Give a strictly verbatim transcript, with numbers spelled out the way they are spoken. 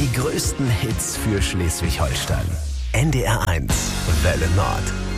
Die größten Hits für Schleswig-Holstein. N D R eins Welle Nord.